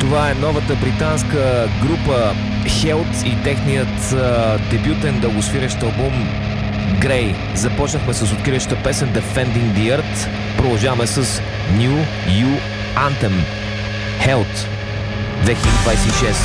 Това е новата британска група Health и техният дебютен дългосвирещ албум Grey. Започнахме с откриваща песен Defending the Earth. Продължаваме с New You Anthem. Health 2026.